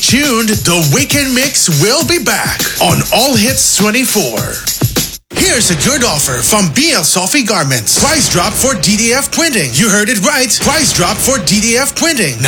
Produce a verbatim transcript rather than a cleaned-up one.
tuned. The Weekend Mix will be back on All Hits twenty-four. Here's a good offer from B L Sophie Garments. Price drop for D D F printing. You heard it right. Price drop for D D F printing.